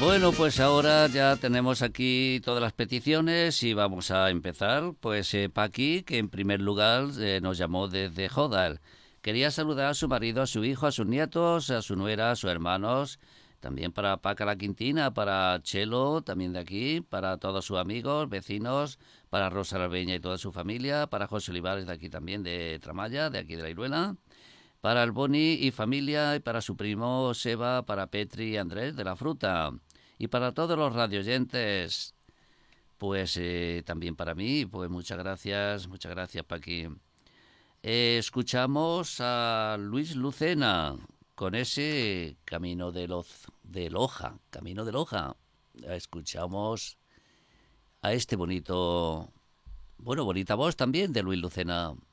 Bueno, pues ahora ya tenemos aquí todas las peticiones y vamos a empezar. Pues Paqui, que en primer lugar nos llamó desde Jodar. Quería saludar a su marido, a su hijo, a sus nietos, a su nuera, a sus hermanos. También para Paca La Quintina, para Chelo, también de aquí, para todos sus amigos, vecinos, para Rosa Arbeña y toda su familia, para José Olivares de aquí también, de Tramaya, de aquí de la Iruela, para el Boni y familia, y para su primo Seba, para Petri y Andrés de la Fruta. Y para todos los radioyentes, pues también para mí, pues muchas gracias, Paqui. Escuchamos a Luis Lucena con ese de Loja, Camino de Loja. Escuchamos a este bonito, bueno, bonita voz también de Luis Lucena.